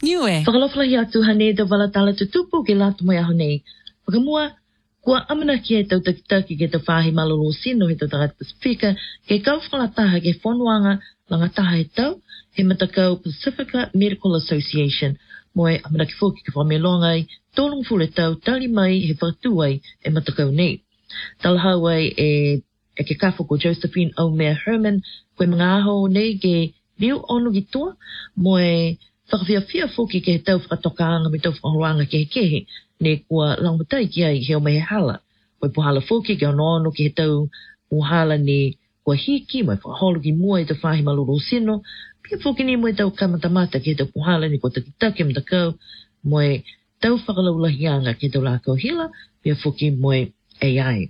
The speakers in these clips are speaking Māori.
niue. Whakalofalahi atu hane te walatala tutupu ke latu mai aho nei. Whakamua, kua amana ki e tau takitaki ke te whahi malolo sino he tau tangata Pasifika, ke kau whakalataha ke whonuanga langataha he tau, he matakau Pacifica Medical Association, moe amana ki whoki ke whamelongai, tōlung fule tau, tali mai he whatuai e matakau nei. Talahau ai e ke kafo ko Josephine O'Meara Herman, koe mga aho nei ke liu onu ki toa, moe whakawhiawhia whoki ke he tau whakatokaanga me tau whakahoanga ke he kehe, ne kua langmatai ki ai heo mai he hala. Koe puhala whoki ke ono ki he tau puhala ne kua hiki, moe whakaholo ki mua e te whahi malolo sino, pia whoki ni moe tau kamatamata ke he tau puhala ne kua takitake mtakau, moe tau whakalaulahianga ke tau lākau hila, pia whoki moe AI.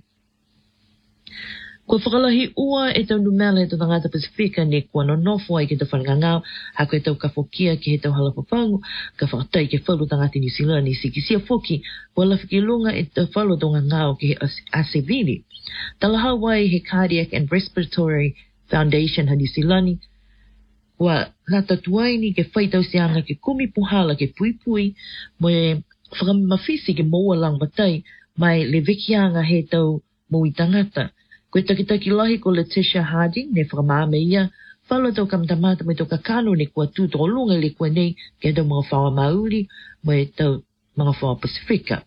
Kua whakalahi ua e tau numela e tau tangata Pasifika ne kua nonofo ai ke tau whanangangau, hako e tau kafokia ke he tau halapapangu, ka whakatai ke whalu tangata New Zealand ni sikisia whoki, kua lawhiki lunga e tau whalu tonga ngau ke he Asevini. Talahau ai he Cardiac and Respiratory Foundation ha New Zealand, kua nata tuaini ke whaitau sianga ke kumi puhala ke puipui, moe whakamafisi ke moua lang batai, mai le vikianga he tau mui tangata. Koe takitaki lahi ko Letitia Harding, ne whakamame ia, whalo tau kamtamata me tau kakano ne kua tūtoro lunga le kua nei ke tau mga whawa mauri, me tau mga whawa Pasifika.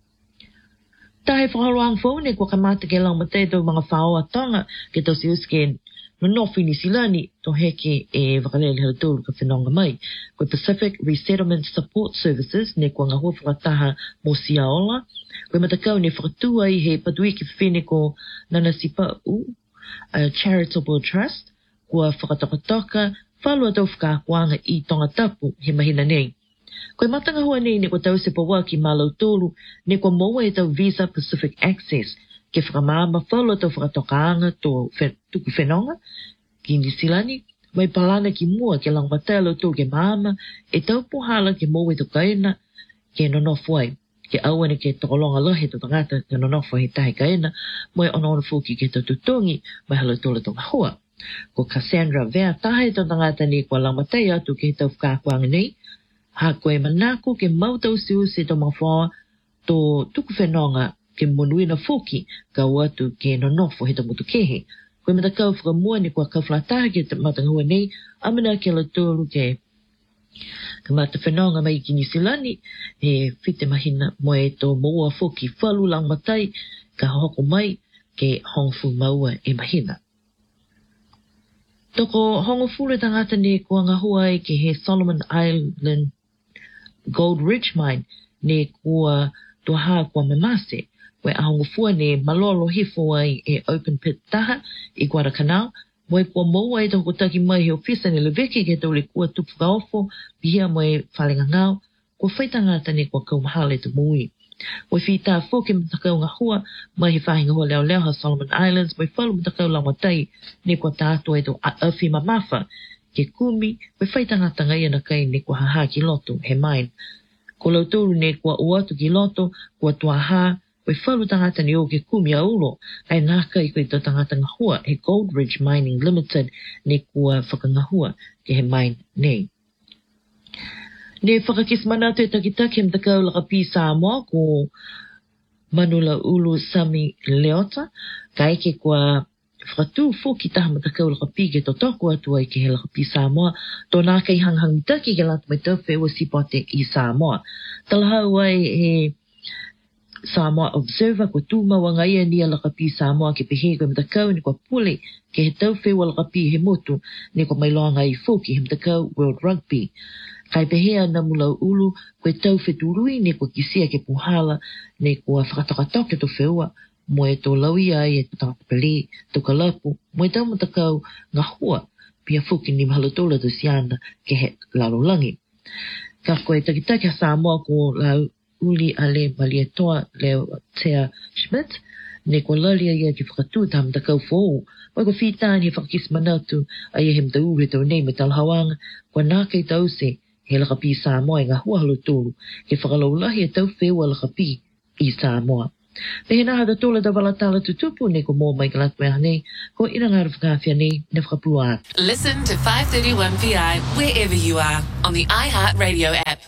Tahe whakaroang whau ne kua kamata ke lau matei tau mga whawa tonga ke tau si uske no nofi ni silani to heke e wakalele hala tōru ka whenonga mai. Koe Pacific Resettlement Support Services ne kua ngā hua whakataha mo Siaola. Koe matakau ne whakatua i he patuiki whine ko Nana Sipa a Charitable Trust, kua whakatokatoka, whalua tau whakakuanga i tonga tapu he mahina nei. Koe matanga hua nei ne kua tau se pawa ki Malau Tolu, ne kua moa e tau Visa Pacific Access, ke whakamama whalua tau whakatokaanga tō tuku whenonga, ki Nisilani, mai palana ki mua ke langwatelo tō ke maama, e tau puhala ke moa e tau kaina, ke nonofuai. Ke awane ke tokolonga lahe to tangata ke nonofo he tahe kaena, moe ono fuki ke to tutongi, mai hala tōla tonga hua. Ko Cassandra Vea tahe to tangata ni kua langmatai atu ke he tau whakakuanga nei, ha koe manako ke mautau siusi to mawhawa to tuku whenonga ke monuina fuki ka watu ke nonofo he to mutukehe. Koe matakau whakamua ni kua kawhlataha ke te matangua nei, amana ke la tōru ke ka mata whenonga mai ki Nisilani, e white mahina moe tō moua whoki whalu lang matai, ka hoko mai ke hongfu maua e mahina. Toko hongofure tangata ne kua ngahua ai ke he Solomon Island Gold Ridge Mine ne kua toha kua mamase, koe a hongofua ne malolo hifo ai e open pit taha i Guadalcanal, moe kua moua e toko taki mai he ofisa ne leweki ke tau le kua tupu kaofo, pia moe whalenga ngau, kua whaitangata ne kua kaumahale te mui. Moe whita whoke matakau ngahua, mai he whahinga hua leo leo ha Solomon Islands, moe whalu matakau laumatai, ne kua tātua e tau awhi mamafa, ke kumi, moe whaitangata ngai ana kai ne kua haha ki loto, he main. Ko lauturu ne kua uatu ki loto, kua tuaha, koe whalu tangata ni o ke kumi a ulo, ai nāka i koe tau tangata ngahua, he Gold Ridge Mining Limited, ne kua whakangahua ke he mine nei. Ne whakakis manatu e takitaki hem takau lakapi Samoa ko Manula Ulu Sami Leota, ka eke kua whakatu whoki taha matakau lakapi ke totoko atu ai ke he lakapi Samoa, tō nāka i hanghang mitaki ke latu mai tau whewa sipote i Samoa. Talahau ai he Samoa Observer ko tūmaua ngai e nia lakapi Samoa ke pehe koe matakau ni kua pule ke he tau whewa lakapi he motu ni kua mailoa ngai whoki he matakau World Rugby. Kai pehea na mulau ulu koe tau wheturui ni kua kisia ke puhala ni kua whakatokatoke to wheua moe tō laui ai e tatapapele to kalapu moe tau matakau ngahua pia whoki ni mahalatola to siana ke he lalolangi. Ka koe takitaki ha Samoa ko lau uli ale malietoa leo Tea Schmidt, ne kua lalia ia ki whakatu ta matakau whou. Moe kua whitāni he whakakis manatu a ia he mtau he tau nei me talhawanga, kua nākei tau se he lakapi Samoa i ngā hua halotolu, ke whakalaulahi e tau whewa lakapi i Samoa. Pehe nā hata tōla da walatala tutupu ne ko mō mai ka latu mea nei, ko ina ngā whakawhia nei ne whakapua atu. Listen to 531 PI wherever you are on the iHeart Radio app.